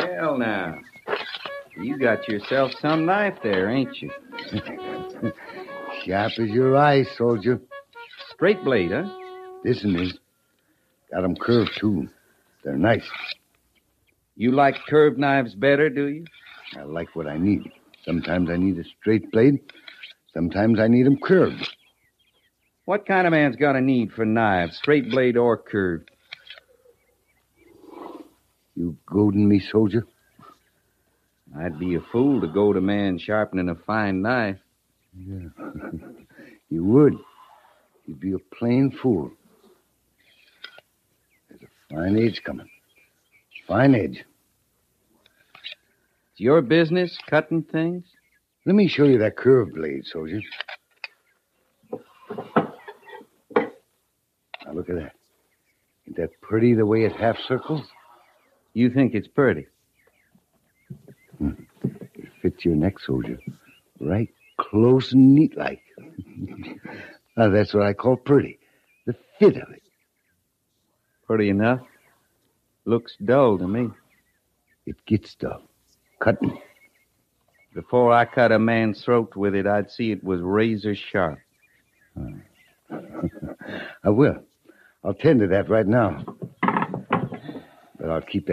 Well, now, you got yourself some knife there, ain't you? Sharp as your eye, soldier. Straight blade, huh? This one is. Got 'em curved, too. They're nice. You like curved knives better, do you? I like what I need. Sometimes I need a straight blade. Sometimes I need 'em curved. What kind of man's got a need for knives, straight blade or curved? You goading me, soldier? I'd be a fool to goad a man sharpening a fine knife. Yeah. You would. You'd be a plain fool. There's a fine edge coming. Fine edge. It's your business cutting things? Let me show you that curved blade, soldier. Now look at that. Ain't that pretty the way it half circles? You think it's pretty? It fits your neck, soldier. Right close and neat like. Now, that's what I call pretty. The fit of it. Pretty enough. Looks dull to me. It gets dull. Cutting. Before I cut a man's throat with it, I'd see it was razor sharp. I will. I'll tend to that right now. But I'll keep that